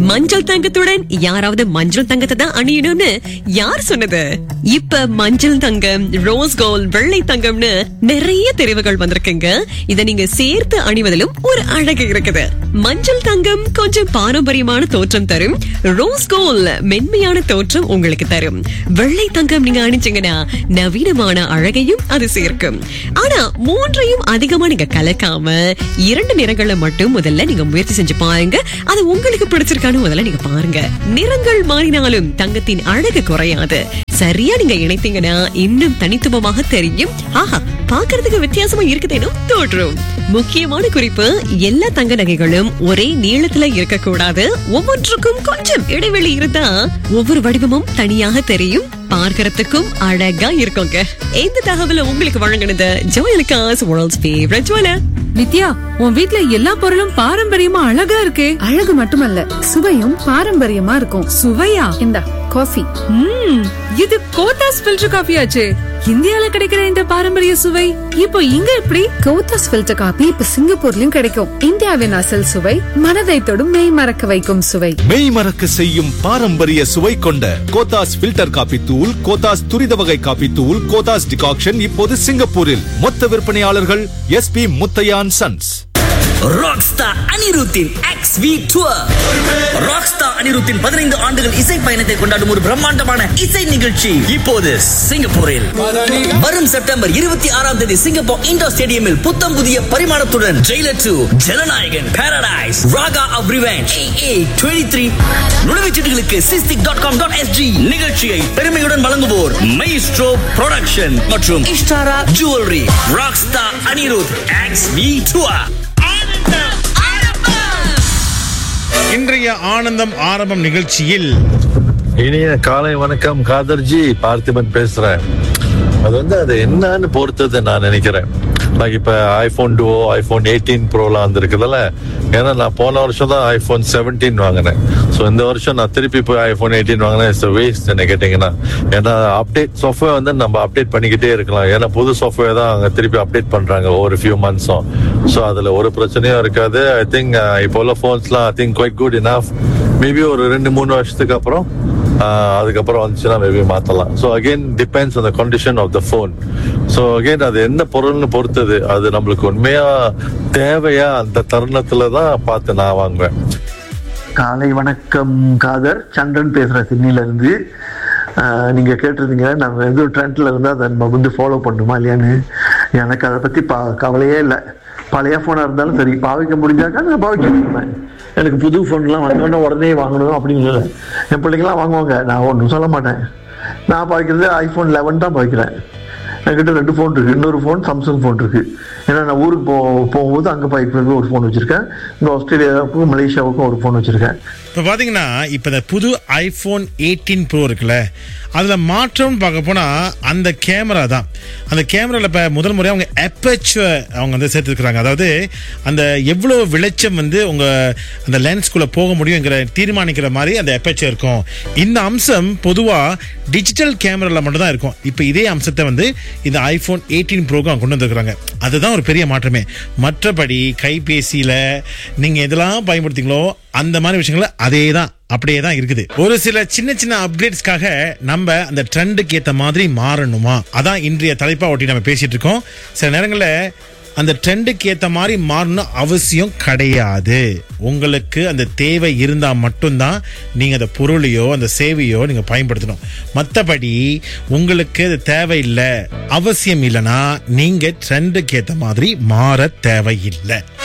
மஞ்சள் தங்கத்துடன் யாராவது மஞ்சள் தங்கத்தை தான் அணியணும்னு யார் சொன்னது? இப்ப மஞ்சள் தங்கம், ரோஸ் கோல்ட், வெள்ளை தங்கம்னு நிறைய தெரிவுகள் வந்திருக்குங்க. இத நீங்க சேர்த்து அணிவதிலும் ஒரு அழகு இருக்குது. மஞ்சள் தங்கம் கொஞ்சம் பாரம்பரியமான தோற்றம் தரும். ரோஸ் கோல்ட் மென்மையான தோற்றம் உங்களுக்கு தரும். வெள்ளை தங்கம் நீங்க அணிச்சீங்கன்னா நவீனமான அழகையும் அது சேர்க்கும். ஆனா மூன்றையும் அதிகமா நீங்க கலக்காம 2 நிறங்களை மட்டும் முதல்ல நீங்க முயற்சி செஞ்சு பாருங்க. அது உங்களுக்கு பிடிச்சிருக்கான்னு முதல்ல நீங்க பாருங்க. நிறங்கள் மாறினாலும் தங்கத்தின் அழகு குறையாது. சரியா நீங்க இணைத்தீங்கன்னா இன்னும் தனித்துவமாக தெரியும். ஆஹா, பாக்குறதுக்கு வித்தியாசமா இருக்குதேனும் தோற்றும். முக்கியமான குறிப்பு, எல்லா தங்க நகைகளும் ஒரே நீளத்துல இருக்க கூடாது. ஒவ்வொன்றுக்கும் கொஞ்சம் இடைவெளி இருந்தா ஒவ்வொரு வடிவமும் தனியாக தெரியும், பார்க்கறதுக்கும் அழகா இருக்குங்க. இந்த தகவலை உங்களுக்கு வழங்கினது Joyalukkas world's favourite jeweller. Nithya, உன் வீட்ல எல்லா பொருளும் பாரம்பரியமா அழகா இருக்கே. அழகு மட்டுமல்ல, சுவையும் பாரம்பரியமா இருக்கும். சுவையா? இந்த காஃபி. இது கோத்தாஸ் ஃபில்டர் காஃபி ஆச்சே. இந்தியால கிடைக்கிற இந்த பாரம்பரிய சுவை இப்போ இங்க எப்படி? கோத்தாஸ் ஃபில்டர் காபி இப்ப சிங்கப்பூர்லயும் கிடைக்கும். இந்தியாவின் அசல் சுவை, மனதை தொடும் மெய் மறக்க வைக்கும் சுவை. மெய் மறக்க செய்யும் பாரம்பரிய சுவை கொண்ட கோத்தாஸ் ஃபில்டர் காபி தூள், கோத்தாஸ் துரித வகை காபி தூள், கோத்தாஸ் டிகாக்ஷன் இப்போது சிங்கப்பூரில். மொத்த விற்பனையாளர்கள் SP முத்தையான் சன்ஸ். ராக்ஸ்டார் அனிருத்தின் XV டூர். ராக்ஸ்டார் அனிருத்தின் 15 ஆண்டுகள் இசை பயணத்தை கொண்டாடும் ஒரு பிரம்மாண்டமான இசை நிகழ்ச்சி இப்போது சிங்கப்பூரில். வரும் செப்டம்பர் 26ஆம் தேதி சிங்கப்பூர் இண்டோர் ஸ்டேடியமில் புத்தம் புதிய பரிமாணத்துடன் Jailer 2, Jananayagan, Paradise, Raaga of revenge, AA23 நுழைவுச்சீட்டுகளுக்கு sistic.com.sg. நிகழ்ச்சியை பெருமையுடன் வழங்குவோர் மைஸ்ட்ரோ புரொடக்ஷன் மற்றும் Ishtara jewellery. Rockstar Anirudh XV tour. இன்றைய ஆனந்தம் ஆரம்பம் நிகழ்ச்சியில் இனிய காலை வணக்கம் காதர்ஜி, பார்த்திபன் பேசுறேன். அது என்னன்னு பொறுத்தது நான் நினைக்கிறேன். இப்ப iPhone Duo, iPhone 18 Proலாம் வந்திருக்குதுல்ல. ஏன்னா நான் போன வருஷம் தான் iPhone 17 வாங்கினேன். ஸோ இந்த வருஷம் நான் திருப்பி போய் iPhone 18 வாங்கினேன். இட்ஸ் வேஸ்ட் என்ன கேட்டீங்கன்னா. ஏன்னா அப்டேட் சாஃப்ட்வேர் நம்ம அப்டேட் பண்ணிக்கிட்டே இருக்கலாம். ஏன்னா புது சாஃப்ட்வேர் தான் அவங்க திருப்பி அப்டேட் பண்றாங்க ஒவ்வொரு ஃபியூ மந்த்ஸும். ஸோ அதுல ஒரு பிரச்சனையும் இருக்காது. ஐ திங்க் இப்போ உள்ள போன்ஸ்லாம் I think quite good enough. Maybe ஒரு 2-3 வருஷத்துக்கு அப்புறம் அதுக்கப்புறம் வந்துச்சுன்னா மேபி மாத்தலாம். So again depends on the condition of the phone. So again அது என்ன பொருள்னு பொறுத்தது. அது நம்மளுக்கு உண்மையா தேவையா அந்த தருணத்துல தான் பார்த்து நான் வாங்குவேன். காலை வணக்கம் காதர், சந்திரன் பேசுறேன் சிட்னில இருந்து. நீங்க கேட்டிருந்தீங்க நம்ம எதுவும் ட்ரெண்ட்ல இருந்தா அதை நம்ம ஃபாலோ பண்ணுமா இல்லையான்னு. எனக்கு அதை பத்தி கவலையே இல்லை. பழைய போனா இருந்தாலும் சரி, பாவிக்க முடிஞ்சாக்கா நான் பாவிச்சுருப்பேன். எனக்கு புது போன்லாம் வந்தோடனே உடனே வாங்கணும் அப்படின்னு இல்லை. என் பிள்ளைங்களாம் வாங்குவாங்க, நான் ஒன்றும் சொல்ல மாட்டேன். நான் பாவிக்கிறது iPhone 11 தான் பாவிக்கிறேன். என்கிட்ட 2 ஃபோன் இருக்கு. இன்னொரு ஃபோன் சாம்சங் ஃபோன் இருக்கு. ஏன்னா நான் ஊருக்கு போகும்போது அங்கே பாய்க்கிறதுக்கு ஒரு ஃபோன் வச்சிருக்கேன். இங்கே ஆஸ்திரேலியாவுக்கும் மலேசியாவுக்கும் ஒரு ஃபோன் வச்சிருக்கேன். இப்போ பார்த்தீங்கன்னா இப்போ இந்த புது iPhone 18 Pro இருக்குல்ல, அதில் மாற்றம் பார்க்க போனால் அந்த கேமரா தான். அந்த கேமராவில் இப்போ முதல் முறையாக அவங்க அப்பேச்சர் அவங்க சேர்த்துருக்குறாங்க. அதாவது அந்த எவ்வளோ வெளிச்சம் உங்கள் அந்த லென்ஸ்குள்ளே போக முடியுங்கிற தீர்மானிக்கிற மாதிரி அந்த அப்பேச்சர் இருக்கும். இந்த அம்சம் பொதுவாக டிஜிட்டல் கேமராவில் மட்டும் தான் இருக்கும். இப்போ இதே அம்சத்தை இந்த iPhone 18 Pro கொண்டு வந்துருக்குறாங்க. அதுதான் ஒரு பெரிய மாற்றமே. மற்றபடி கைபேசியில் நீங்கள் எதெல்லாம் பயன்படுத்திங்களோ அந்த மாதிரி விஷயங்கள் அதே தான், அப்படியே தான் இருக்குது. ஒரு சில சின்ன சின்ன அப்டேட்ஸ்க்காக நம்ம அந்த ட்ரெண்டுக்கு ஏற்ற மாதிரி மாறணுமா, அதான் இன்றைய தலைப்பா ஒட்டி நம்ம பேசிட்டு இருக்கோம். சில நேரங்களில் அந்த ட்ரெண்டுக்கு ஏற்ற மாதிரி மாறணும் அவசியம் கிடையாது. உங்களுக்கு அந்த தேவை இருந்தால் மட்டும்தான் நீங்கள் அந்த பொருளையோ அந்த சேவையோ நீங்கள் பயன்படுத்தணும். மற்றபடி உங்களுக்கு அது தேவையில்லை, அவசியம் இல்லைன்னா நீங்கள் ட்ரெண்டுக்கு ஏற்ற மாதிரி மாற தேவையில்லை.